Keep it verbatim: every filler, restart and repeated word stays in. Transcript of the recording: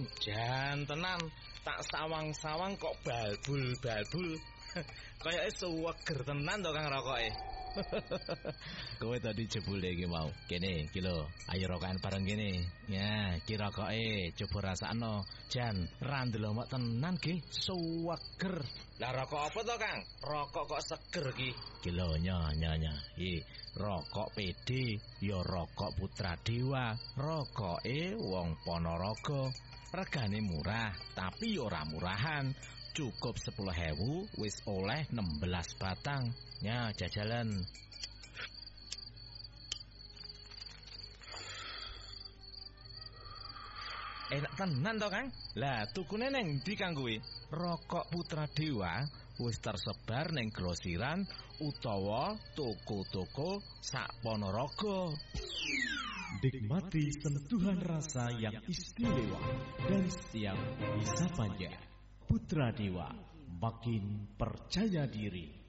Jan tenan, tak sawang-sawang kok balbul-balbul. Kayake suweger tenan to Kang rokoke. Kowe tadi jebule iki mau. Kene iki lho, ayo rokokan bareng kene. Ya, ki rokoke coba rasakno. Jan, ra ndelok tenan ki suweger. Lah rokok apa to Kang? Rokok kok seger ki? Ki lho nyonya. Iki rokok P D ya rokok Putra Dewa. Rokoke wong Ponorogo. Regane murah, tapi ora murahan. Cukup sepuluh ewu wis oleh enam belas batang. Ya, jajalan. Enak tenan to, Kang? Lah, tukune neng ndi Kang kuwi? Rokok Putra Dewa wis tersebar ning grosiran utawa toko-toko sak Ponorogo. Nikmati sentuhan rasa yang istimewa dan setiap isapannya. Putra Dewa makin percaya diri.